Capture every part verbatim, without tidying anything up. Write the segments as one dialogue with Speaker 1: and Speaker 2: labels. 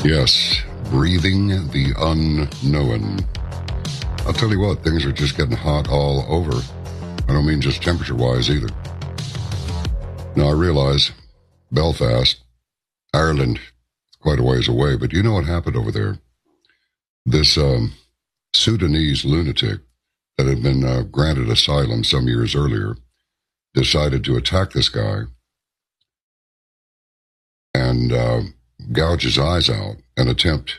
Speaker 1: Yes, breathing the unknown. I'll tell you what, things are just getting hot all over. I don't mean just temperature-wise either. Now, I realize Belfast, Ireland, quite a ways away, but you know what happened over there? This um, Sudanese lunatic that had been uh, granted asylum some years earlier decided to attack this guy and uh, gouge his eyes out and attempt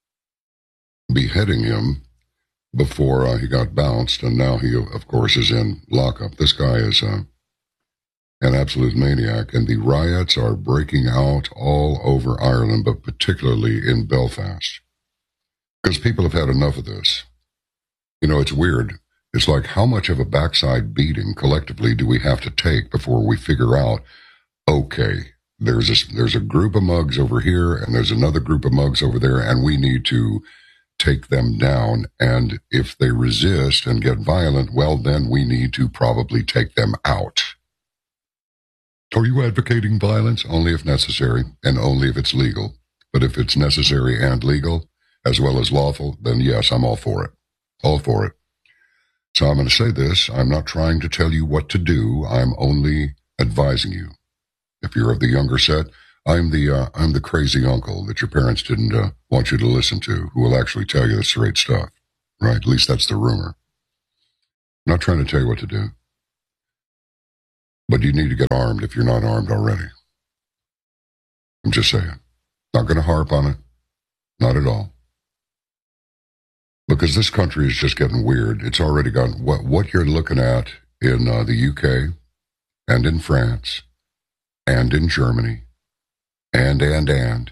Speaker 1: beheading him before uh, he got bounced, and now he, of course, is in lockup. This guy is uh, an absolute maniac, and the riots are breaking out all over Ireland, but particularly in Belfast, because people have had enough of this. You know, it's weird. It's like, how much of a backside beating collectively do we have to take before we figure out, okay, there's a, there's a group of mugs over here, and there's another group of mugs over there, and we need to take them down, and if they resist and get violent, well, then we need to probably take them out. Are you advocating violence? Only if necessary, and only if it's legal. But if it's necessary and legal, as well as lawful, then yes, I'm all for it. All for it. So I'm going to say this. I'm not trying to tell you what to do. I'm only advising you. If you're of the younger set, I'm the uh, I'm the crazy uncle that your parents didn't uh, want you to listen to, who will actually tell you the straight stuff, right? At least that's the rumor. I'm not trying to tell you what to do, but you need to get armed if you're not armed already. I'm just saying. Not going to harp on it. Not at all. Because this country is just getting weird. It's already gotten what what you're looking at in uh, the U K and in France and in Germany. And, and, and.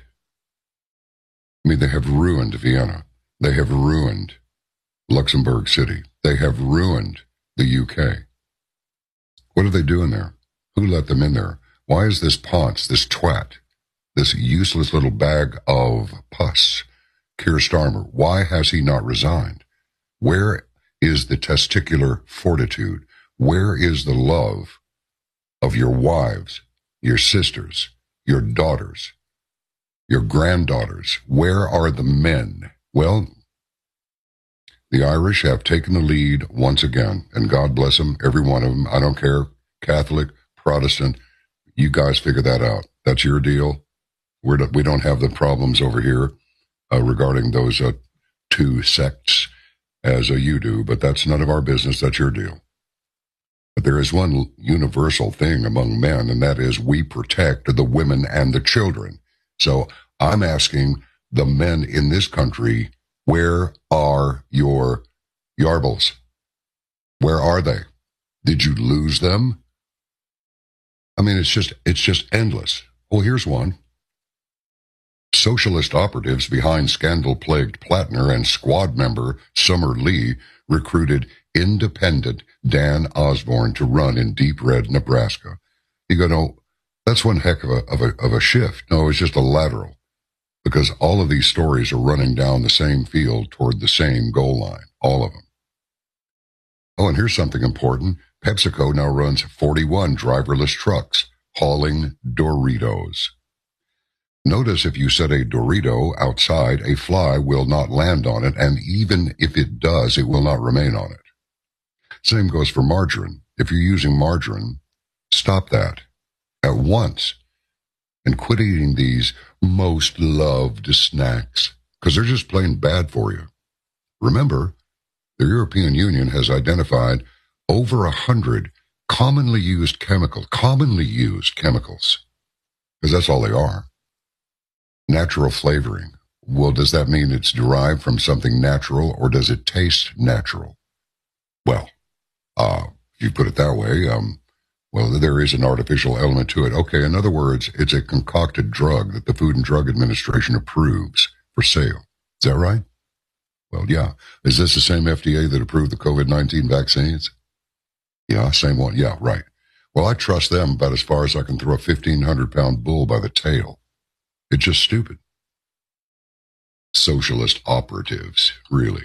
Speaker 1: I mean, they have ruined Vienna. They have ruined Luxembourg City. They have ruined the U K. What are they doing there? Who let them in there? Why is this Ponce, this twat, this useless little bag of pus, Keir Starmer, why has he not resigned? Where is the testicular fortitude? Where is the love of your wives, your sisters, your daughters, your granddaughters? Where are the men? Well, the Irish have taken the lead once again, and God bless them, every one of them. I don't care, Catholic, Protestant, you guys figure that out. That's your deal. We're, we don't have the problems over here uh, regarding those uh, two sects as uh, you do, but that's none of our business. That's your deal. But there is one universal thing among men, and that is we protect the women and the children. So I'm asking the men in this country, where are your yarbles? Where are they? Did you lose them? I mean, it's just, it's just endless. Well, here's one. Socialist operatives behind scandal-plagued Plattner and squad member Summer Lee recruited independent Dan Osborne to run in deep red Nebraska. You go, no, that's one heck of a, of a, of a shift. No, it's just a lateral, because all of these stories are running down the same field toward the same goal line, all of them. Oh, and here's something important. PepsiCo now runs forty-one driverless trucks hauling Doritos. Notice if you set a Dorito outside, a fly will not land on it, and even if it does, it will not remain on it. Same goes for margarine. If you're using margarine, stop that at once and quit eating these most loved snacks, because they're just plain bad for you. Remember, the European Union has identified over a hundred commonly used chemicals, commonly used chemicals, because that's all they are. Natural flavoring. Well, does that mean it's derived from something natural, or does it taste natural? Well, uh, if you put it that way, um, well, there is an artificial element to it. Okay, in other words, it's a concocted drug that the Food and Drug Administration approves for sale. Is that right? Well, yeah. Is this the same F D A that approved the COVID nineteen vaccines? Yeah, same one. Yeah, right. Well, I trust them about as far as I can throw a fifteen hundred pound bull by the tail. It's just stupid. Socialist operatives, really.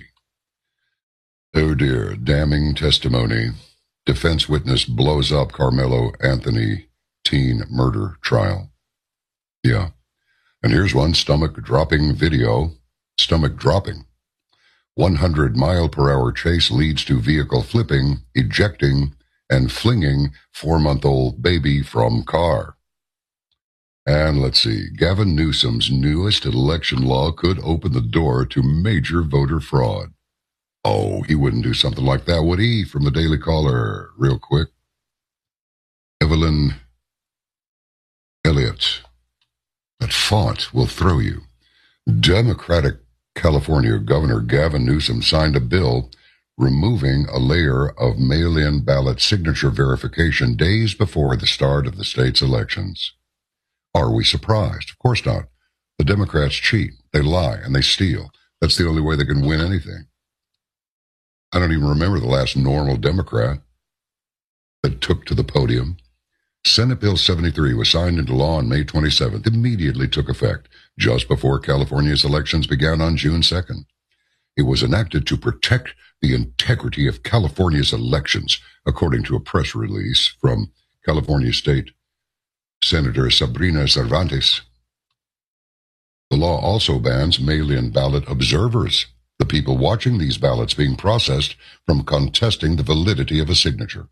Speaker 1: Oh dear, damning testimony. Defense witness blows up Carmelo Anthony teen murder trial. Yeah. And here's one stomach-dropping video. Stomach dropping. one hundred mile per hour chase leads to vehicle flipping, ejecting, and flinging four-month-old baby from car. And let's see, Gavin Newsom's newest election law could open the door to major voter fraud. Oh, he wouldn't do something like that, would he? From the Daily Caller, real quick. Evelyn Elliott. That font will throw you. Democratic California Governor Gavin Newsom signed a bill removing a layer of mail-in ballot signature verification days before the start of the state's elections. Are we surprised? Of course not. The Democrats cheat, they lie, and they steal. That's the only way they can win anything. I don't even remember the last normal Democrat that took to the podium. Senate Bill seventy-three was signed into law on May twenty-seventh, immediately took effect just before California's elections began on June second. It was enacted to protect the integrity of California's elections, according to a press release from California State Senator Sabrina Cervantes. The law also bans mail-in ballot observers, the people watching these ballots being processed, from contesting the validity of a signature.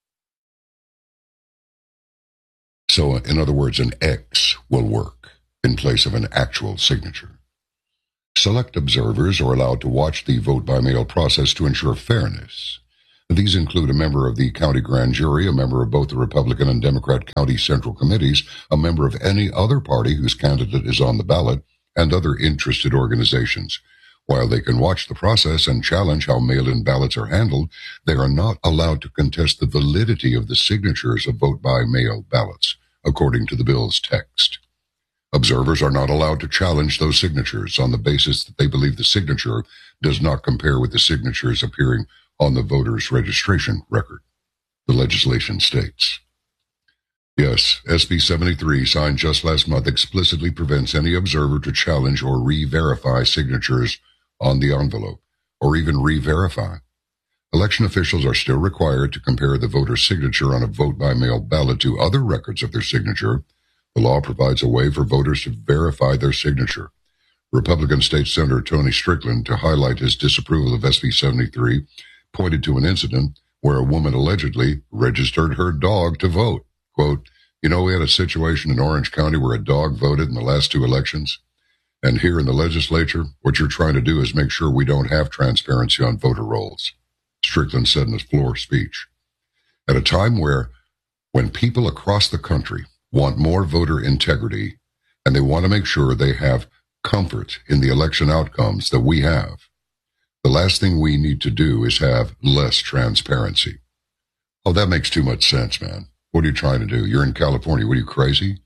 Speaker 1: So, in other words, an X will work in place of an actual signature. Select observers are allowed to watch the vote-by-mail process to ensure fairness. These include a member of the county grand jury, a member of both the Republican and Democrat county central committees, a member of any other party whose candidate is on the ballot, and other interested organizations. While they can watch the process and challenge how mail-in ballots are handled, they are not allowed to contest the validity of the signatures of vote-by-mail ballots, according to the bill's text. Observers are not allowed to challenge those signatures on the basis that they believe the signature does not compare with the signatures appearing on the voter's registration record, the legislation states. Yes, S B seventy-three, signed just last month, explicitly prevents any observer to challenge or re-verify signatures on the envelope, or even re-verify. Election officials are still required to compare the voter's signature on a vote-by-mail ballot to other records of their signature. The law provides a way for voters to verify their signature. Republican State Senator Tony Strickland, to highlight his disapproval of S B seventy-three, pointed to an incident where a woman allegedly registered her dog to vote. Quote, you know, we had a situation in Orange County where a dog voted in the last two elections. And here in the legislature, what you're trying to do is make sure we don't have transparency on voter rolls, Strickland said in his floor speech. At a time where, when people across the country want more voter integrity and they want to make sure they have comfort in the election outcomes that we have, the last thing we need to do is have less transparency. Oh, that makes too much sense, man. What are you trying to do? You're in California. What, are you crazy?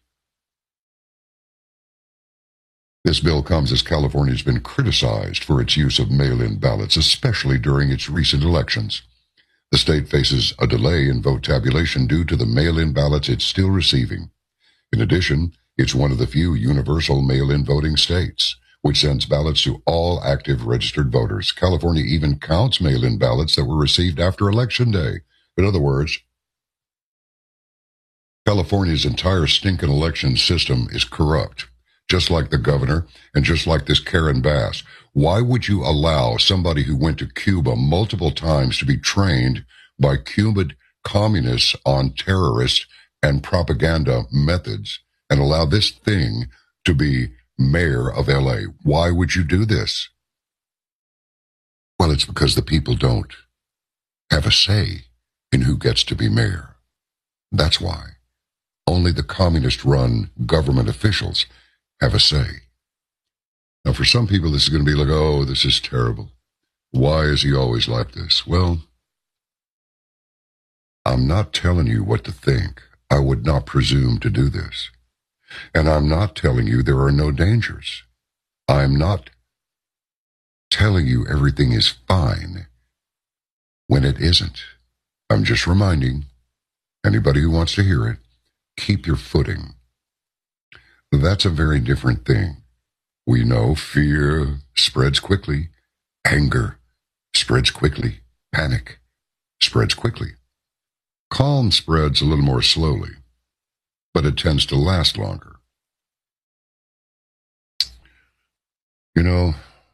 Speaker 1: This bill comes as California has been criticized for its use of mail-in ballots, especially during its recent elections. The state faces a delay in vote tabulation due to the mail-in ballots it's still receiving. In addition, it's one of the few universal mail-in voting states, which sends ballots to all active registered voters. California even counts mail-in ballots that were received after Election Day. In other words, California's entire stinking election system is corrupt, just like the governor and just like this Karen Bass. Why would you allow somebody who went to Cuba multiple times to be trained by Cuban communists on terrorist and propaganda methods and allow this thing to be mayor of L A? Why would you do this? Well, it's because the people don't have a say in who gets to be mayor. That's why. Only the communist-run government officials have a say. Now, for some people, this is going to be like, oh, this is terrible. Why is he always like this? Well, I'm not telling you what to think. I would not presume to do this. And I'm not telling you there are no dangers. I'm not telling you everything is fine when it isn't. I'm just reminding anybody who wants to hear it, keep your footing. That's a very different thing. We know fear spreads quickly. Anger spreads quickly. Panic spreads quickly. Calm spreads a little more slowly, but it tends to last longer. You know,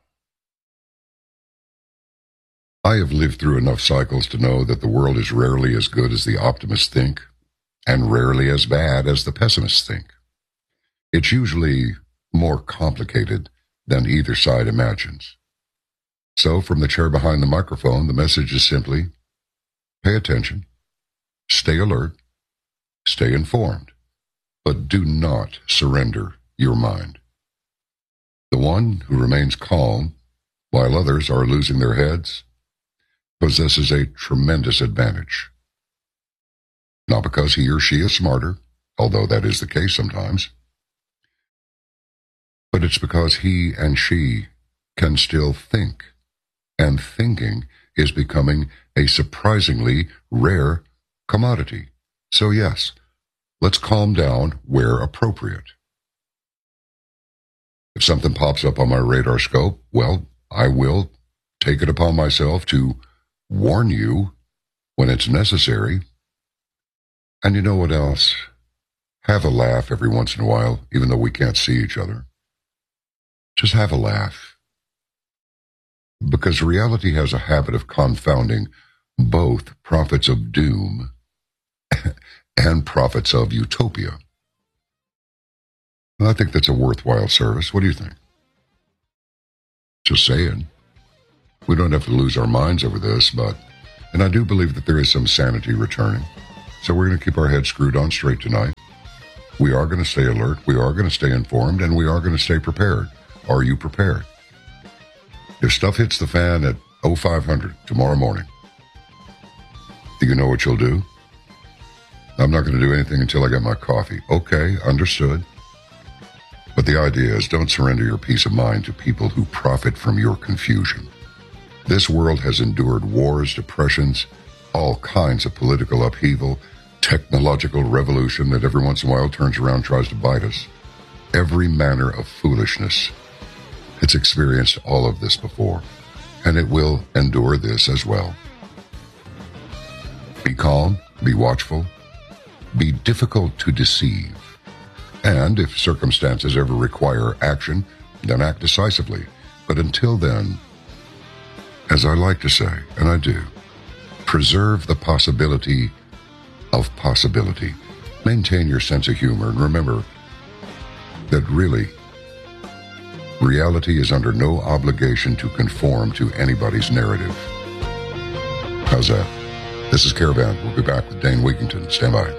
Speaker 1: I have lived through enough cycles to know that the world is rarely as good as the optimists think, and rarely as bad as the pessimists think. It's usually more complicated than either side imagines. So from the chair behind the microphone, the message is simply, pay attention, stay alert, stay informed, but do not surrender your mind. The one who remains calm while others are losing their heads possesses a tremendous advantage. Not because he or she is smarter, although that is the case sometimes, but it's because he and she can still think, and thinking is becoming a surprisingly rare commodity. So yes, let's calm down where appropriate. If something pops up on my radar scope, well, I will take it upon myself to warn you when it's necessary. And you know what else? Have a laugh every once in a while, even though we can't see each other. Just have a laugh. Because reality has a habit of confounding both prophets of doom and prophets of utopia. I think that's a worthwhile service. What do you think? Just saying. We don't have to lose our minds over this, but, and I do believe that there is some sanity returning. So we're going to keep our heads screwed on straight tonight. We are going to stay alert, we are going to stay informed, and we are going to stay prepared. Are you prepared? If stuff hits the fan at oh five hundred tomorrow morning, do you know what you'll do? I'm not going to do anything until I get my coffee. Okay, understood. But the idea is, don't surrender your peace of mind to people who profit from your confusion. This world has endured wars, depressions, all kinds of political upheaval, technological revolution that every once in a while turns around and tries to bite us. Every manner of foolishness. It's experienced all of this before, and it will endure this as well. Be calm, be watchful, be difficult to deceive, and if circumstances ever require action, then act decisively. But until then, as I like to say, and I do, preserve the possibility of possibility. Maintain your sense of humor, and remember that really, reality is under no obligation to conform to anybody's narrative. How's that? This is Caravan. We'll be back with Dane Wigington. Stand by.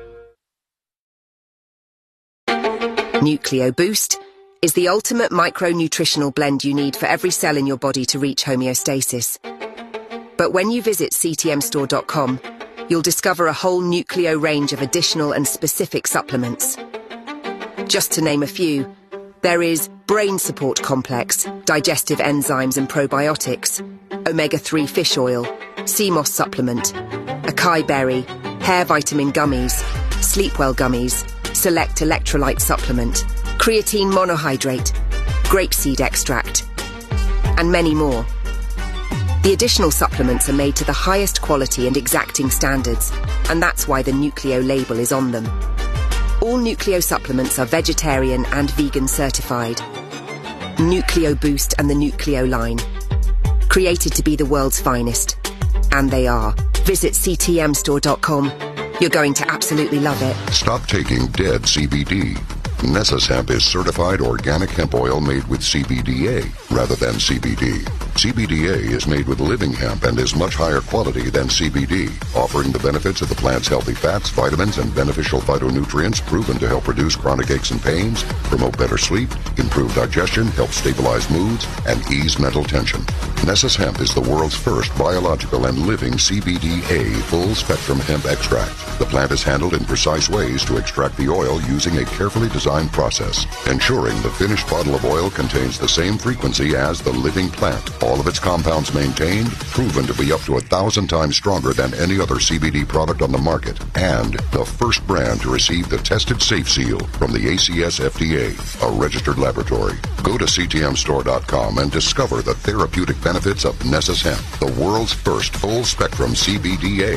Speaker 2: Nucleo Boost is the ultimate micronutritional blend you need for every cell in your body to reach homeostasis. But when you visit C T M store dot com, you'll discover a whole Nucleo range of additional and specific supplements. Just to name a few, there is Brain Support Complex, digestive enzymes and probiotics, omega three fish oil, sea moss supplement, acai berry, hair vitamin gummies, Sleepwell gummies, select electrolyte supplement, creatine monohydrate, grapeseed extract, and many more. The additional supplements are made to the highest quality and exacting standards, and that's why the Nucleo label is on them. All Nucleo supplements are vegetarian and vegan certified. Nucleo Boost and the Nucleo line. Created to be the world's finest. And they are. Visit C T M store dot com. You're going to absolutely love it.
Speaker 1: Stop taking dead C B D. Nessus Hemp is certified organic hemp oil made with C B D A rather than C B D. C B D A is made with living hemp and is much higher quality than C B D, offering the benefits of the plant's healthy fats, vitamins, and beneficial phytonutrients proven to help reduce chronic aches and pains, promote better sleep, improve digestion, help stabilize moods, and ease mental tension. Nessus Hemp is the world's first biological and living C B D A full-spectrum hemp extract. The plant is handled in precise ways to extract the oil using a carefully designed process, ensuring the finished bottle of oil contains the same frequency as the living plant. All of its compounds maintained, proven to be up to a thousand times stronger than any other C B D product on the market, and the first brand to receive the Tested Safe Seal from the A C S F D A, a registered laboratory. Go to C T M store dot com and discover the therapeutic benefits of Nessus Hemp, the world's first full-spectrum C B D A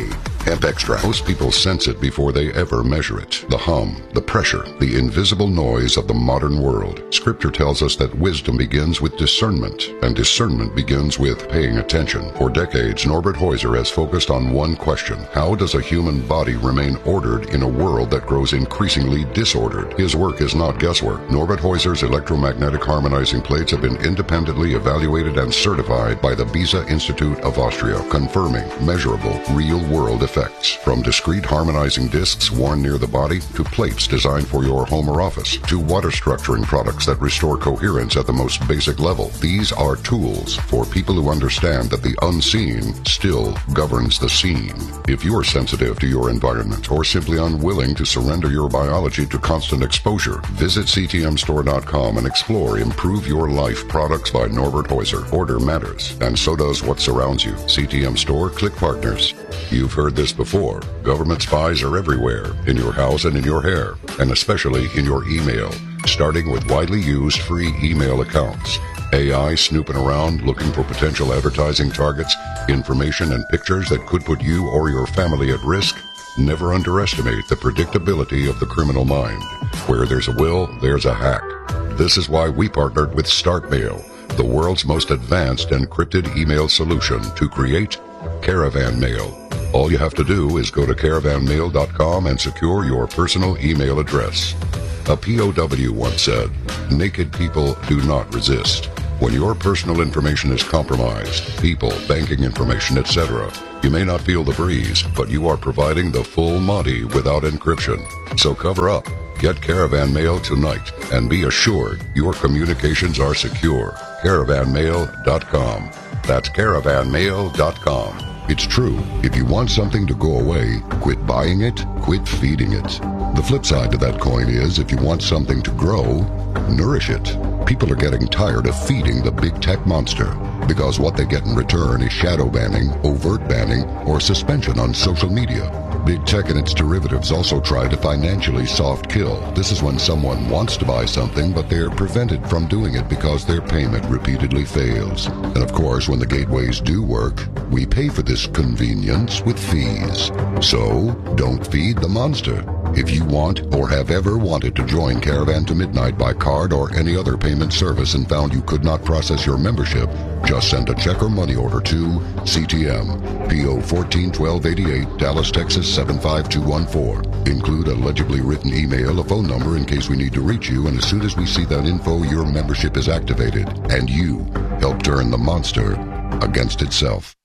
Speaker 1: hemp extract. Most people sense it before they ever measure it. The hum, the pressure, the invisible noise of the modern world. Scripture tells us that wisdom begins with discernment, and discernment begins with paying attention. For decades, Norbert Heuser has focused on one question: how does a human body remain ordered in a world that grows increasingly disordered? His work is not guesswork. Norbert Heuser's electromagnetic harmonizing plates have been independently evaluated and certified by the Beza Institute of Austria, confirming measurable, real-world effects. From discrete harmonizing discs worn near the body, to plates designed for your home or office, to water structuring products that restore coherence at the most basic level. These are tools for people who understand that the unseen still governs the scene. If you're sensitive to your environment or simply unwilling to surrender your biology to constant exposure, visit C T M store dot com and explore Improve Your Life products by Norbert Heuser. Order matters, and so does what surrounds you. C T M Store, click partners. You've heard this before. Government spies are everywhere, in your house and in your hair, and especially in your email, starting with widely used free email accounts. A I snooping around looking for potential advertising targets, information and pictures that could put you or your family at risk. Never underestimate the predictability of the criminal mind. Where there's a will, there's a hack. This is why we partnered with StartMail, the world's most advanced encrypted email solution, to create Caravan Mail. All you have to do is go to caravan mail dot com and secure your personal email address. A P O W once said, "Naked people do not resist." When your personal information is compromised, people, banking information, et cetera, you may not feel the breeze, but you are providing the full Monty without encryption. So cover up. Get Caravan Mail tonight and be assured your communications are secure. caravan mail dot com. That's caravan mail dot com. It's true. If you want something to go away, quit buying it, quit feeding it. The flip side to that coin is, if you want something to grow, nourish it. People are getting tired of feeding the big tech monster, because what they get in return is shadow banning, overt banning, or suspension on social media. Big tech and its derivatives also try to financially soft kill. This is when someone wants to buy something, but they're prevented from doing it because their payment repeatedly fails. And of course, when the gateways do work, we pay for this convenience with fees. So, don't feed the monster. If you want or have ever wanted to join Caravan to Midnight by card or any other payment service and found you could not process your membership, just send a check or money order to C T M, P O fourteen twelve eighty-eight, Dallas, Texas seven five two one four. Include a legibly written email, a phone number in case we need to reach you, and as soon as we see that info, your membership is activated, and you help turn the monster against itself.